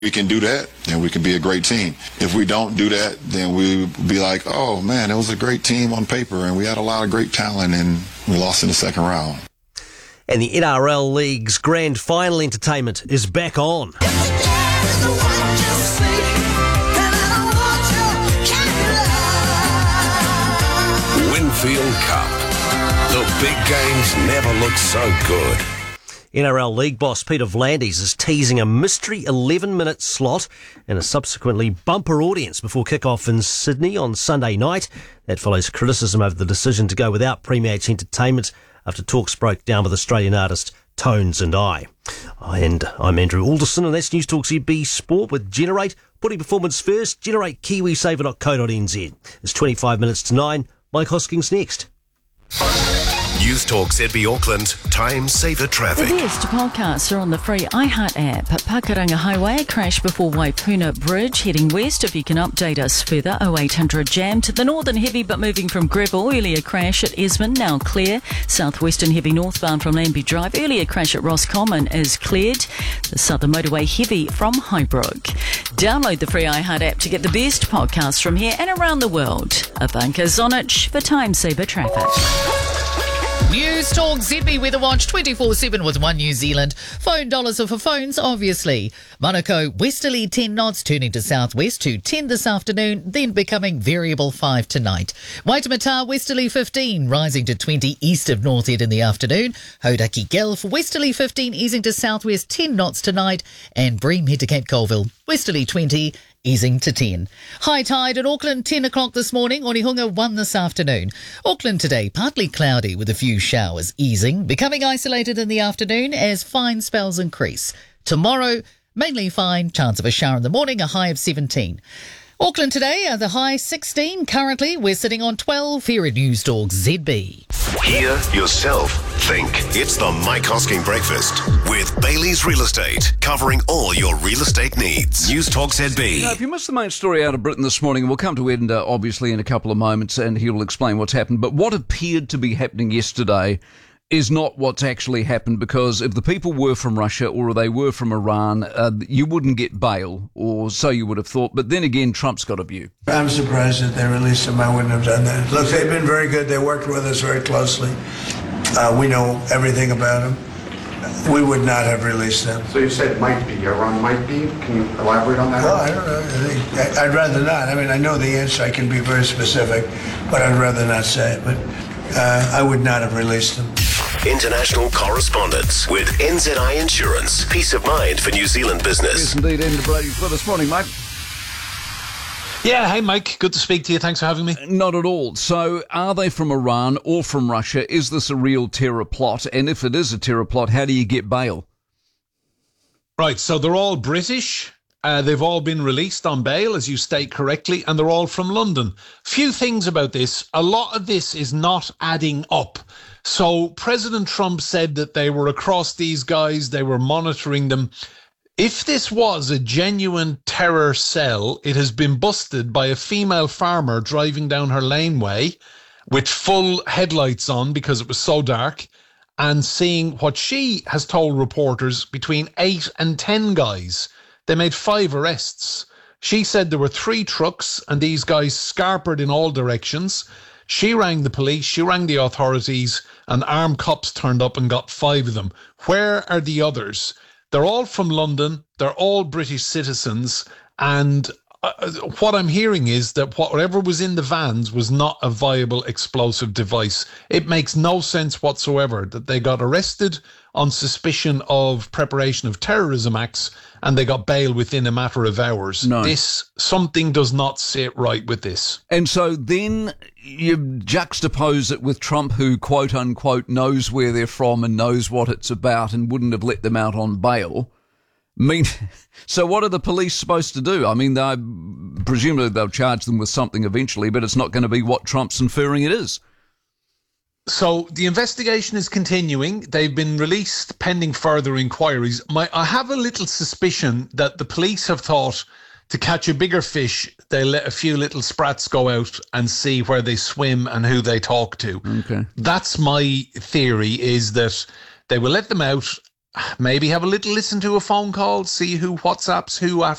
we can do that, then we can be a great team. If we don't do that, then we'll be like, oh man, it was a great team on paper and we had a lot of great talent and we lost in the second round. And the NRL League's grand final entertainment is back on. Winfield Cup. The big games never look so good. NRL League boss Peter V'landys is teasing a mystery 11-minute slot and a subsequently bumper audience before kick-off in Sydney on Sunday night. That follows criticism over the decision to go without pre-match entertainment after talks broke down with Australian artist Tones and I. And I'm Andrew Alderson, and that's News Talk ZB Sport with Generate. Putting performance first, Generate KiwiSaver.co.nz. It's 25 minutes to 9. Mike Hoskins next. News Talk ZB Auckland, Time Saver Traffic. The best podcasts are on the free iHeart app. Pakuranga Highway, crash before Waipuna Bridge, heading west. If you can update us further, 0800 jam. To the northern heavy but moving from Greville, earlier crash at Esmond, now clear. Southwestern heavy northbound from Lambie Drive, earlier crash at Roscommon is cleared. The southern motorway heavy from Highbrook. Download the free iHeart app to get the best podcasts from here and around the world. Ivanka Zonic for Time Saver Traffic. News Talk ZB Weather Watch 24/7 with One New Zealand. Phone dollars are for phones, obviously. Manukau, westerly 10 knots, turning to southwest to 10 this afternoon, then becoming variable 5 tonight. Waitemata, westerly 15, rising to 20 east of North Head in the afternoon. Hauraki Gulf, westerly 15, easing to southwest 10 knots tonight. And Bream, head to Cape Colville, westerly 20, easing to 10. High tide in Auckland, 10 o'clock this morning. Onehunga 1 this afternoon. Auckland today, partly cloudy with a few showers, easing, becoming isolated in the afternoon as fine spells increase. Tomorrow, mainly fine, chance of a shower in the morning, a high of 17. Auckland today, the high 16. Currently, we're sitting on 12 here at News Talk ZB. Hear yourself think. It's the Mike Hosking Breakfast with Bailey's Real Estate, covering all your real estate needs. News Talk ZB. Now, if you missed the main story out of Britain this morning, we'll come to Ed, obviously, in a couple of moments, and he will explain what's happened. But what appeared to be happening yesterday is not what's actually happened, because if the people were from Russia or they were from Iran, you wouldn't get bail, or so you would have thought. But then again, Trump's got a view. I'm surprised that they released him. I wouldn't have done that. Look, they've been very good. They worked with us very closely. We know everything about them. We would not have released them. So you said might be, Iran might be. Can you elaborate on that? Well, I don't know. I'd rather not. I mean, I know the answer. I can be very specific, but I'd rather not say it. But I would not have released them. International correspondence with NZI Insurance. Peace of mind for New Zealand business. Yes, indeed. Ed Brady's with us. Morning, mate. Yeah, hey Mike, good to speak to you. Thanks for having me. Not at all. So, are they from Iran or from Russia? Is this a real terror plot? And if it is a terror plot, how do you get bail? Right, so they're all British. They've all been released on bail, as you state correctly, and they're all from London. Few things about this. A lot of this is not adding up. So President Trump said that they were across these guys, they were monitoring them. If this was a genuine terror cell, it has been busted by a female farmer driving down her laneway with full headlights on because it was so dark, and seeing what she has told reporters, between 8 and 10 guys. They made 5 arrests. She said there were 3 trucks and these guys scarpered in all directions. She rang the police, she rang the authorities, and armed cops turned up and got 5 of them. Where are the others? They're all from London, they're all British citizens, and what I'm hearing is that whatever was in the vans was not a viable explosive device. It makes no sense whatsoever that they got arrested on suspicion of preparation of terrorism acts and they got bail within a matter of hours. No. Something does not sit right with this. And so then you juxtapose it with Trump, who, quote unquote, knows where they're from and knows what it's about and wouldn't have let them out on bail. I mean, so what are the police supposed to do? I mean, presumably they'll charge them with something eventually, but it's not going to be what Trump's inferring it is. So the investigation is continuing. They've been released pending further inquiries. I have a little suspicion that the police have thought to catch a bigger fish, they let a few little sprats go out and see where they swim and who they talk to. Okay. That's my theory, is that they will let them out maybe have a little listen to a phone call, see who WhatsApps who